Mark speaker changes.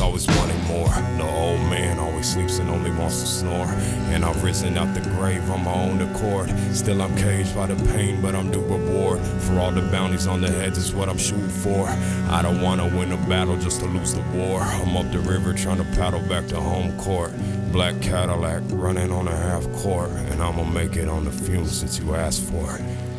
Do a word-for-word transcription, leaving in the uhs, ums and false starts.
Speaker 1: always wanting more. The old man always sleeps and only wants to snore. And I've risen out the grave on my own accord. Still I'm caged by the pain, but I'm due reward for all the bounties on the heads is what I'm shooting for. I don't wanna win a battle just to lose the war. I'm up the river trying to paddle back to home court. Black Cadillac running on a half court, and I'ma make it on the fumes since you asked for it.